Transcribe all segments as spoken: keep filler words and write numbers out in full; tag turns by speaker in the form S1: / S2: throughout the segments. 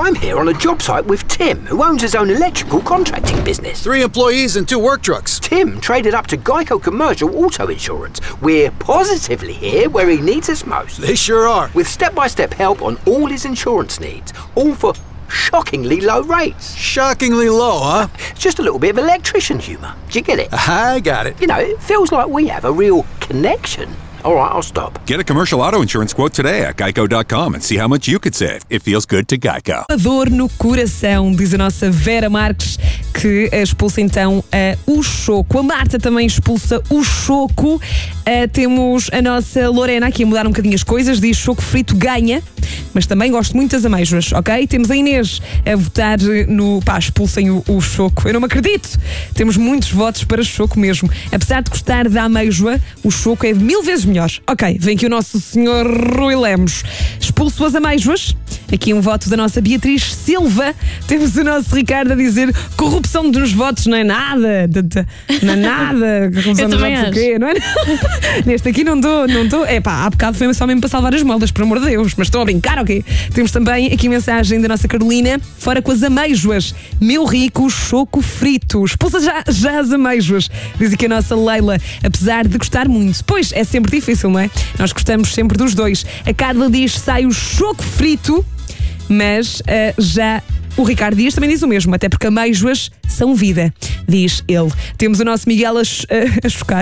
S1: I'm here on a job site with Tim, who owns his own electrical contracting business.
S2: Three employees and two work trucks.
S1: Tim traded up to Geico Commercial Auto Insurance. We're positively here where he needs us most.
S2: They sure are.
S1: With step-by-step help on all his insurance needs, all for shockingly low rates.
S2: Shockingly low, huh?
S1: It's just a little bit of electrician humour. Do you get it?
S2: I got it.
S1: You know, it feels like we have a real connection. All right, I'll stop.
S3: Get a commercial auto insurance quote today at geico dot com and see how much you could save. It feels good to Geico.
S4: A dor no coração, diz a nossa Vera Marques, que expulsa então uh, o choco. A Marta também expulsa o choco. Uh, temos a nossa Lorena aqui a mudar um bocadinho as coisas, diz choco frito ganha, mas também gosto muito das amêijoas, ok? Temos a Inês a votar no... Pá, expulsem o, o choco. Eu não me acredito. Temos muitos votos para choco mesmo. Apesar de gostar da amêijoa, o choco é mil vezes melhor. Ok, vem aqui o nosso senhor Rui Lemos. Expulso as amêijoas. Aqui um voto da nossa Beatriz Silva. Temos o nosso Ricardo a dizer corrupção dos votos não é nada. Não é nada. Corrupção
S5: Eu
S4: dos
S5: também
S4: votos
S5: acho.
S4: o quê? Não é nada. Neste aqui não estou, não estou. É pá, há bocado foi só mesmo para salvar as moldas, por amor de Deus. Mas estou a brincar, ok? Temos também aqui mensagem da nossa Carolina. Fora com as amêijoas. Meu rico choco frito. Expulsa já, já as amêijoas. Diz aqui a nossa Leila. Apesar de gostar muito. Pois, é sempre difícil, não é? Nós gostamos sempre dos dois. A Carla diz sai o choco frito, mas uh, já o Ricardo Dias também diz o mesmo, até porque amêijoas são vida, diz ele. Temos o nosso Miguel a, ch- a, a chocar,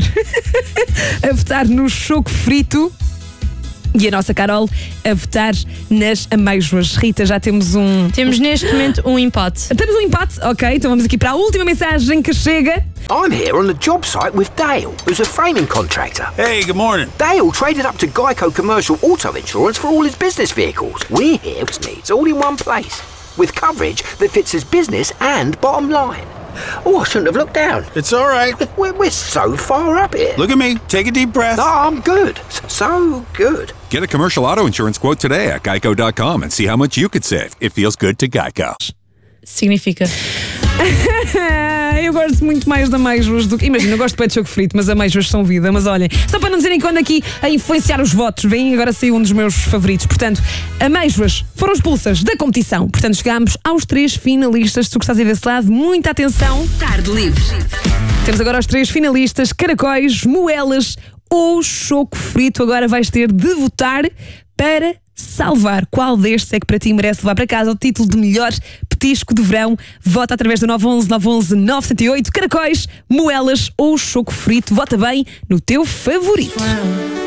S4: a votar no choco frito. E a nossa Carol a votar nas amêijoas. Rita, já temos um...
S5: Temos neste momento um empate.
S4: Temos um empate, ok, então vamos aqui para a última mensagem que chega.
S1: I'm here on the job site with Dale, who's a framing contractor.
S2: Hey, good morning.
S1: Dale traded up to Geico Commercial Auto Insurance for all his business vehicles. We're here with needs all in one place, with coverage that fits his business and bottom line. Oh, I shouldn't have looked down.
S2: It's all right.
S1: We're, we're so far up here.
S2: Look at me. Take a deep breath.
S1: No, I'm good. So good.
S3: Get a commercial auto insurance quote today at geico dot com and see how much you could save. It feels good to Geico.
S5: Significa.
S4: Eu gosto muito mais de amêijoas do que... Imagina, eu gosto de pé de choco frito, mas amêijoas são vida. Mas olhem, só para não dizerem que ando aqui a influenciar os votos, vem agora saiu um dos meus favoritos. Portanto, amêijoas foram expulsas da competição. Portanto, chegámos aos três finalistas. Se tu gostas aí desse lado, muita atenção.
S6: Tarde livre.
S4: Temos agora os três finalistas: caracóis, moelas ou choco frito. Agora vais ter de votar para salvar qual destes é que para ti merece levar para casa o título de melhor petisco de verão. Vota através do nove um um nove um um nove zero oito. Caracóis, moelas ou choco frito. Vota bem no teu favorito.